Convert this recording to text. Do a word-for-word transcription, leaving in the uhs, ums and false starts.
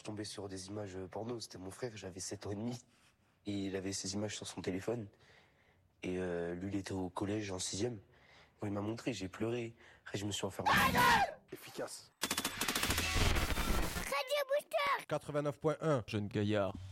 tombais sur des images porno. C'était mon frère, j'avais sept ans et demi. Et il avait ces images sur son téléphone. Et euh, lui, il était au collège en sixième. Quand il m'a montré, j'ai pleuré. Après, je me suis enfermé. Efficace. Radio Booster quatre-vingt-neuf point un, jeune gaillard.